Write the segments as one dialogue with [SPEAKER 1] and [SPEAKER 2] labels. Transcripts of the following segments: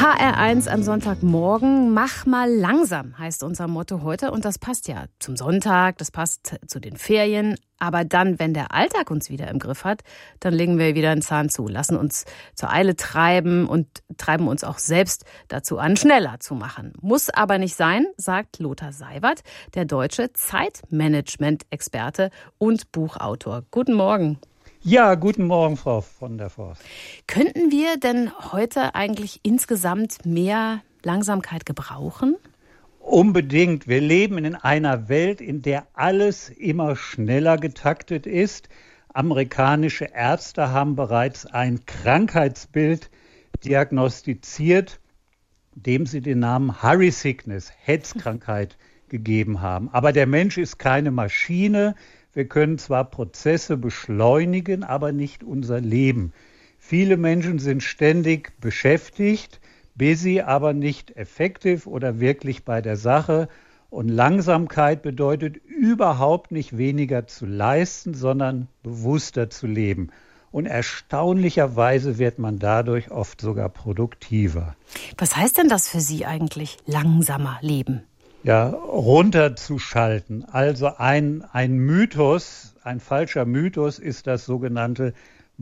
[SPEAKER 1] HR1 am Sonntagmorgen, mach mal langsam, heißt unser Motto heute. Und das passt ja zum Sonntag, das passt zu den Ferien. Aber dann, wenn der Alltag uns wieder im Griff hat, dann legen wir wieder einen Zahn zu, lassen uns zur Eile treiben und treiben uns auch selbst dazu an, schneller zu machen. Muss aber nicht sein, sagt Lothar Seiwert, der deutsche Zeitmanagement-Experte und Buchautor. Guten Morgen.
[SPEAKER 2] Ja, guten Morgen, Frau von der Forst.
[SPEAKER 1] Könnten wir denn heute eigentlich insgesamt mehr Langsamkeit gebrauchen?
[SPEAKER 2] Unbedingt. Wir leben in einer Welt, in der alles immer schneller getaktet ist. Amerikanische Ärzte haben bereits ein Krankheitsbild diagnostiziert, dem sie den Namen Hurry Sickness, Hetzkrankheit, gegeben haben. Aber der Mensch ist keine Maschine. Wir können zwar Prozesse beschleunigen, aber nicht unser Leben. Viele Menschen sind ständig beschäftigt, busy, aber nicht effektiv oder wirklich bei der Sache. Und Langsamkeit bedeutet überhaupt nicht weniger zu leisten, sondern bewusster zu leben. Und erstaunlicherweise wird man dadurch oft sogar produktiver.
[SPEAKER 1] Was heißt denn das für Sie eigentlich, langsamer leben?
[SPEAKER 2] Ja, runterzuschalten. Also ein Mythos, ein falscher Mythos ist das sogenannte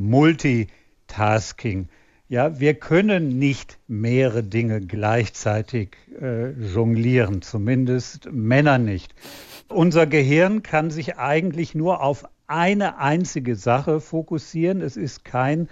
[SPEAKER 2] Multitasking. Ja, wir können nicht mehrere Dinge gleichzeitig jonglieren, zumindest Männer nicht. Unser Gehirn kann sich eigentlich nur auf eine einzige Sache fokussieren. Es ist kein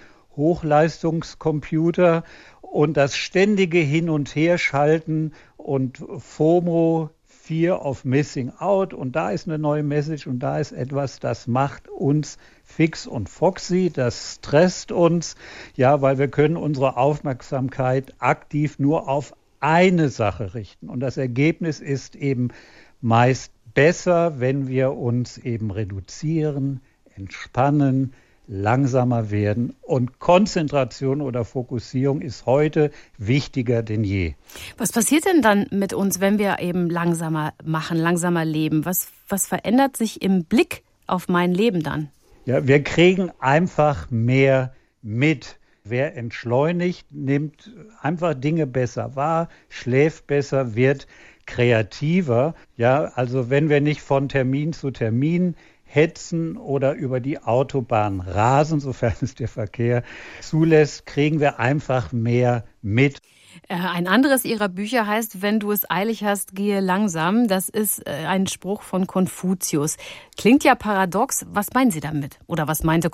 [SPEAKER 2] Hochleistungscomputer. Und das ständige Hin- und Herschalten und FOMO, Fear of Missing Out, und da ist eine neue Message und da ist etwas, das macht uns fix und foxy, das stresst uns, ja, weil wir können unsere Aufmerksamkeit aktiv nur auf eine Sache richten. Und das Ergebnis ist eben meist besser, wenn wir uns eben reduzieren, entspannen, langsamer werden, und Konzentration oder Fokussierung ist heute wichtiger denn je.
[SPEAKER 1] Was passiert denn dann mit uns, wenn wir eben langsamer machen, langsamer leben? Was verändert sich im Blick auf mein Leben dann?
[SPEAKER 2] Ja, wir kriegen einfach mehr mit. Wer entschleunigt, nimmt einfach Dinge besser wahr, schläft besser, wird kreativer. Ja, also wenn wir nicht von Termin zu Termin hetzen oder über die Autobahn rasen, sofern es der Verkehr zulässt, kriegen wir einfach mehr mit.
[SPEAKER 1] Ein anderes Ihrer Bücher heißt, wenn du es eilig hast, gehe langsam. Das ist ein Spruch von Konfuzius. Klingt ja paradox. Was meinen Sie damit? Oder was meinte